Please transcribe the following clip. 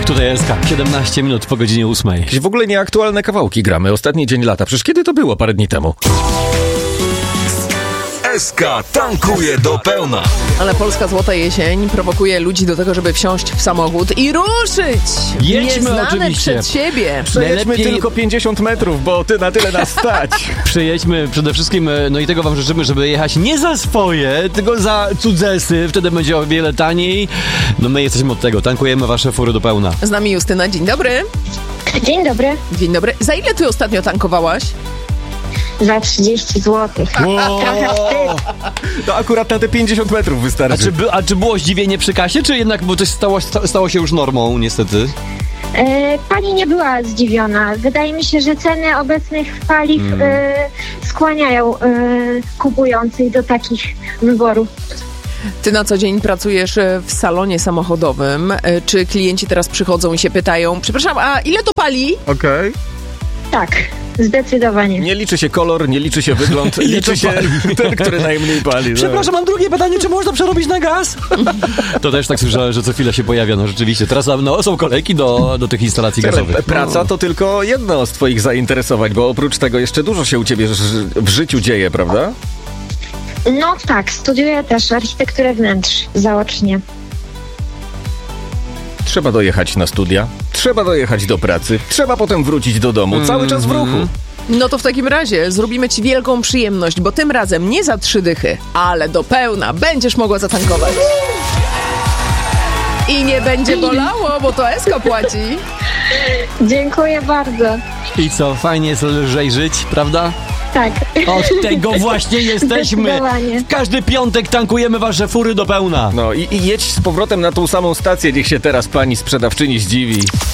Tutaj SK, 17 minut po godzinie 8. Jakieś w ogóle nieaktualne kawałki gramy. Ostatni dzień lata. Przecież kiedy to było? Parę dni temu. SK tankuje do pełna. Ale polska złota jesień prowokuje ludzi do tego, żeby wsiąść w samochód i ruszyć! Jedźmy Nieznane oczywiście. przed siebie. Przejedźmy Najlepiej- tylko 50 metrów, bo na tyle nas stać. Przejedźmy przede wszystkim, no i tego wam życzymy, żeby jechać nie za swoje, tylko za cudzesy, wtedy będzie o wiele taniej. No my jesteśmy od tego, tankujemy wasze fury do pełna. Z nami Justyna, dzień dobry. Dzień dobry. Dzień dobry. Za ile ty ostatnio tankowałaś? Za 30 zł. Trochę wstyd. To akurat na te 50 metrów A wystarczy. czy było zdziwienie przy kasie, czy jednak, bo to stało się już normą, niestety? Pani nie była zdziwiona. Wydaje mi się, że ceny obecnych paliw skłaniają kupujących do takich wyborów. Ty na co dzień pracujesz w salonie samochodowym. Czy klienci teraz przychodzą i się pytają, przepraszam, a ile to pali? Okej. Tak, zdecydowanie. Nie liczy się kolor, nie liczy się wygląd, Ile liczy to się pali? ten, który najmniej pali. No. Przepraszam, mam drugie pytanie, czy można przerobić na gaz? To też tak słyszałem, że co chwilę się pojawia, no rzeczywiście. Teraz są kolejki do tych instalacji gazowych. Praca to tylko jedno z twoich zainteresowań, bo oprócz tego jeszcze dużo się u ciebie w życiu dzieje, prawda? No tak, studiuję też architekturę wnętrz zaocznie. Trzeba dojechać na studia, trzeba dojechać do pracy, trzeba potem wrócić do domu, cały czas w ruchu. No to w takim razie zrobimy ci wielką przyjemność, bo tym razem nie za 3 dychy, ale do pełna będziesz mogła zatankować. I nie będzie bolało, bo to Esko płaci. Dziękuję bardzo. I co, fajnie jest lżej żyć, prawda? Tak. Od tego właśnie jesteśmy. Zdecydowanie. W każdy piątek tankujemy wasze fury do pełna. No i jedź z powrotem na tą samą stację, niech się teraz pani sprzedawczyni zdziwi.